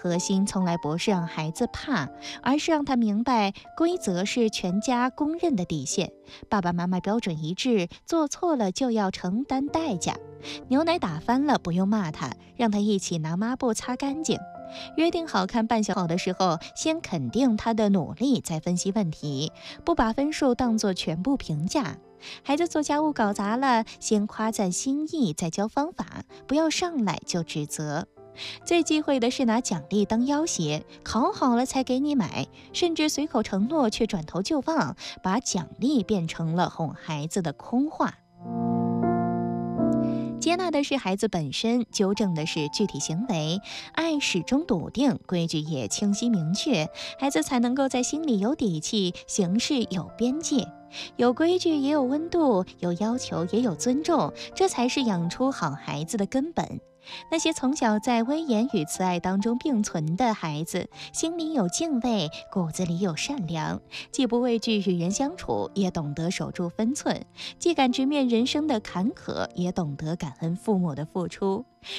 核心从来不是让孩子怕，而是让他明白规则是全家公认的底线，爸爸妈妈标准一致，做错了就要承担代价。牛奶打翻了不用骂他，让他一起拿抹布擦干净。约定好看半小时的时候，先肯定他的努力，再分析问题，不把分数当作全部评价。孩子做家务搞砸了，先夸赞心意，再教方法，不要上来就指责。最忌讳的是拿奖励当要挟，考好了才给你买，甚至随口承诺却转头就忘，把奖励变成了哄孩子的空话。接纳的是孩子本身，纠正的是具体行为，爱始终笃定，规矩也清晰明确，孩子才能够在心里有底气，行事有边界。有规矩也有温度，有要求也有尊重，这才是养出好孩子的根本。那些从小在威严与慈爱当中并存的孩子，心里有敬畏，骨子里有善良，既不畏惧与人相处，也懂得守住分寸，既敢直面人生的坎坷，也懂得感恩父母的付出。